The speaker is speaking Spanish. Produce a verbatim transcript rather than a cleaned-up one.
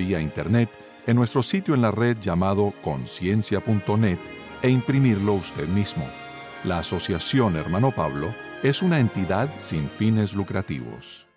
vía Internet en nuestro sitio en la red llamado conciencia punto net e imprimirlo usted mismo. La Asociación Hermano Pablo es una entidad sin fines lucrativos.